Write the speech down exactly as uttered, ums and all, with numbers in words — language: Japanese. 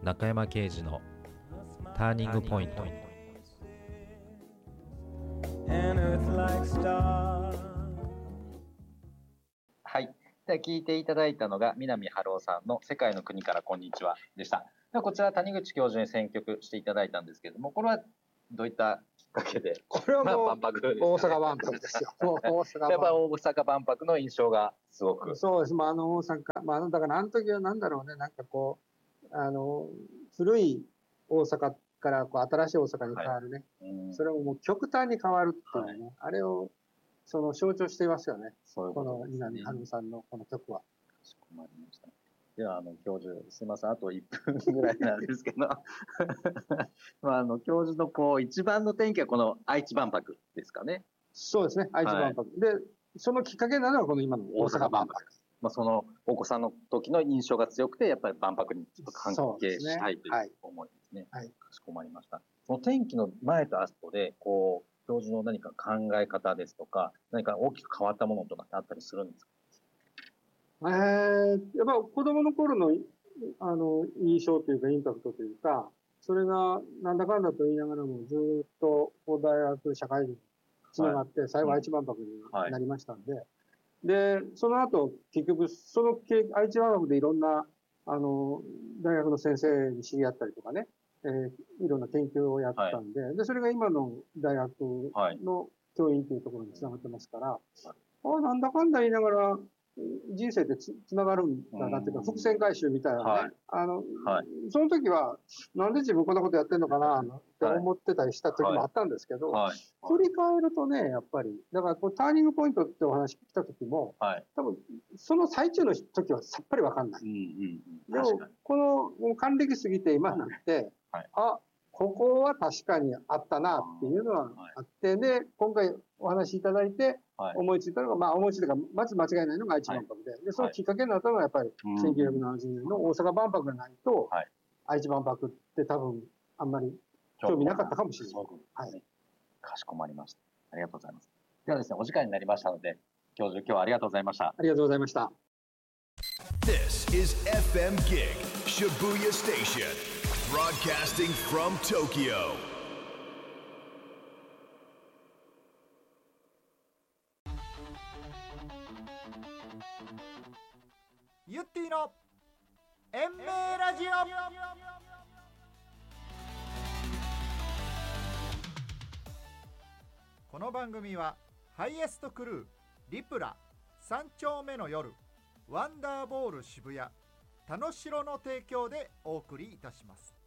中山圭司のターニングポイント。 はい、では聞いていただいたのが南春夫さんの世界の国からこんにちはでした。ではこちら谷口教授に選曲していただいたんですけれども、これはどういったきっかけで？ これはもう、 まあ、万博ですね、 大阪万博ですよ。もう大阪万博。 やっぱ大阪万博の印象がすごく。 そうです。まあ、あの大阪、まあ、だからあの時はなんだろうね、なんかこう、あの、古い大阪からこう新しい大阪に変わるね。はい、うん、それももう極端に変わるっていうね、はい、あれをその象徴していますよね。そういうことですね、この南春夫さんのこの曲は。かしこまりました。では、あの、教授、すみません、あといっぷんぐらいなんですけど、まあ、あの、教授のこう、一番の転機はこの愛知万博ですかね。 そうですね、愛知万博。はい、で、そのきっかけなのはこの今の大阪万博。 まあ、そのお子さんの時の印象が強くて、やっぱり万博にちょっと関係したいという思いですね。はい。かしこまりました。その天気の前と後で、こう、教授の何か考え方ですとか、何か大きく変わったものとかってあったりするんですか？ えー、やっぱ子供の頃の、あの、印象というか、インパクトというか、それがなんだかんだと言いながらも、ずっと大学、社会人につながって、はい、最後愛知万博になりましたんで、はい、で、その後、結局、その愛知万博でいろんな、あの、大学の先生に知り合ったりとかね、えー、いろんな研究をやったんで、はい、で、それが今の大学の教員というところにつながってますから、はい、あなんだかんだ言いながら、人生ってつながるんだなっていうか、伏線回収みたいなね、はい、あの、はい、その時は、なんで自分こんなことやってんのかなって思ってたりした時もあったんですけど、はいはい、振り返るとね、やっぱり、だからこうターニングポイントってお話来た時も、はい、多分、その最中の時はさっぱりわかんない。うんうん、でも、この還暦過ぎて今になって、はい、あ、ここは確かにあったなっていうのはあって、で、今回お話しいただいて、思いついたのが、まあ思いついたか、まず間違いないのが愛知万博で、で、そのきっかけになったのはやっぱりせんきゅうひゃくななじゅうねんの大阪万博がないと、愛知万博って多分あんまり興味なかったかもしれない。はい。 かしこまりました。ありがとうございます。ではですね、お時間になりましたので、教授、今日はありがとうございました。 ありがとうございました。 This is エフエム Gig Shibuya Station, broadcasting from Tokyo. ゆってぃの延命ラジオ。この番組はハイエストクルー、リプラ、三丁目の夜、ワンダーボール渋谷、田野城の提供でお送りいたします。